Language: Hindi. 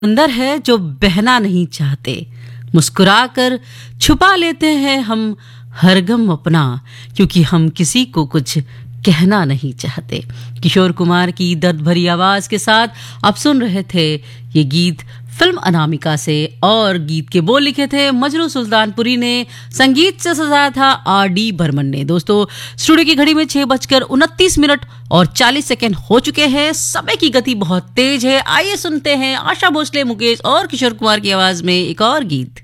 अंदर है जो बहना नहीं चाहते, मुस्कुराकर छुपा लेते हैं हम हर गम अपना, क्योंकि हम किसी को कुछ कहना नहीं चाहते। किशोर कुमार की दर्द भरी आवाज के साथ आप सुन रहे थे ये गीत फिल्म अनामिका से, और गीत के बोल लिखे थे मजरू सुल्तानपुरी ने, संगीत से सजाया था R.D. बर्मन ने। दोस्तों, स्टूडियो की घड़ी में 6:29 और 40 सेकंड हो चुके हैं। समय की गति बहुत तेज है। आइए सुनते हैं आशा भोसले, मुकेश और किशोर कुमार की आवाज में एक और गीत।